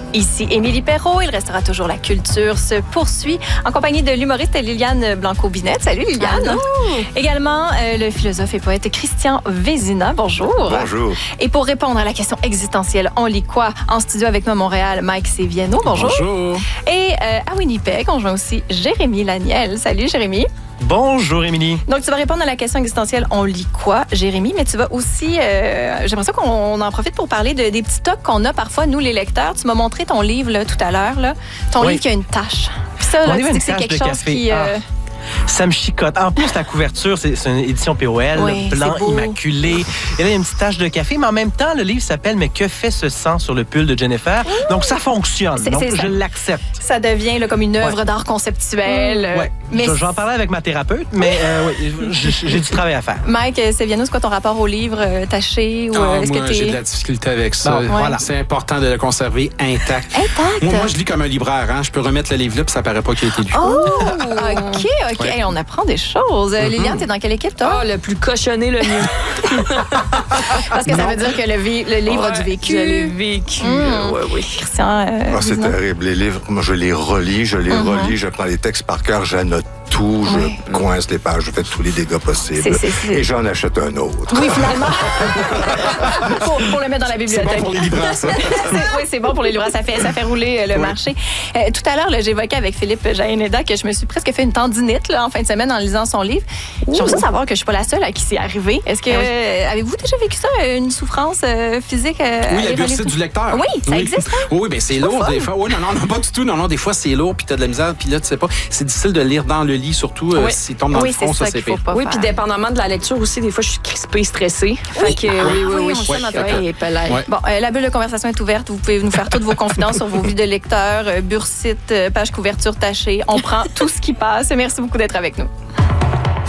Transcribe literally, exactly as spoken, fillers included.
Ici Émilie Perrault. Il restera toujours la culture se poursuit en compagnie de l'humoriste Liliane Blanco-Binette. Salut Liliane. Allô. Également euh, le philosophe et poète Christian Vézina. Bonjour. Bonjour. Et pour répondre à la question existentielle, on lit quoi? En studio avec moi à Montréal, Mike Séviano. Bonjour. Bonjour. Et euh, à Winnipeg, on joint aussi Jérémy Laniel. Salut Jérémy. Bonjour, Émilie. Donc, tu vas répondre à la question existentielle, on lit quoi, Jérémy? Mais tu vas aussi, euh, j'ai l'impression qu'on en profite pour parler de, des petits tocs qu'on a parfois, nous, les lecteurs. Tu m'as montré ton livre là, tout à l'heure, là. Ton oui. livre qui a une tache. Puis ça, là, tu dis que c'est quelque chose café. qui... Euh... Ah. Ça me chicote. En plus, la couverture, c'est, c'est une édition P O L, oui, blanc, immaculé. Et là, il y a une petite tache de café, mais en même temps, le livre s'appelle « Mais que fait ce sang sur le pull de Jennifer? » Donc, ça fonctionne. C'est, Donc, c'est je ça. l'accepte. Ça devient là, comme une œuvre ouais. d'art conceptuel. Mmh, ouais. Mais je, je vais en parler avec ma thérapeute, mais euh, oui, j'ai, j'ai du travail à faire. Mike Séviano, c'est quoi ton rapport au livre euh, taché? Ou, ah, est-ce moi, que t'es... j'ai de la difficulté avec ça. Bon, ouais. Voilà. C'est important de le conserver intact. Intact? Moi, moi, je lis comme un libraire. Hein. Je peux remettre le livre là, puis ça paraît pas qu'il a été lu. Oh, OK, OK. Ouais. Hey, on apprend des choses. Mm-hmm. Liliane, t'es dans quelle équipe, toi? Ah, le plus cochonné, le mieux. Parce que non. Ça veut dire que le, vi- le livre ouais, a du vécu. Je l'ai vécu. Mmh. Oui, oui. Christian, euh, oh, c'est terrible. Les livres, moi, je les relis, je les mm-hmm. relis, je prends les textes par cœur, j'annote tout, oui. je coince les pages, je fais tous les dégâts possibles. C'est, c'est, c'est... Et j'en achète un autre. Oui, finalement. pour, pour le mettre dans la bibliothèque. C'est bon pour les libraires, ça. c'est, oui, c'est bon pour les libraires. Ça fait, ça fait rouler le oui. marché. Euh, tout à l'heure, là, j'évoquais avec Philippe Jaénéda que je me suis presque fait une tendinite là, en fin de semaine en lisant son livre. J'aimerais savoir que je suis pas la seule à qui c'est arrivé. Est-ce que, euh, avez-vous déjà vécu ça, une souffrance euh, physique? Euh, oui, la bursite du lecteur. Oui, ça oui. existe. Hein? Oui, bien c'est, c'est lourd des fois. Oui, non, non, non, pas du tout. Non, non, des fois, c'est lourd, puis t'as de la misère, puis là, tu sais pas. C'est difficile de lire dans le lit, surtout euh, oui. s'il tombe dans oui, le front, ça, ça, c'est pire. Oui, puis dépendamment de la lecture aussi, des fois, je suis crispée, stressée. Fait que, ah, oui, oui, oui. oui, oui, oui, oui. Bon, euh, la bulle de conversation est ouverte. Vous pouvez nous faire toutes vos confidences sur vos vies de lecteur, euh, bursite, euh, page couverture tachée. On prend tout ce qui passe. Merci beaucoup d'être avec nous.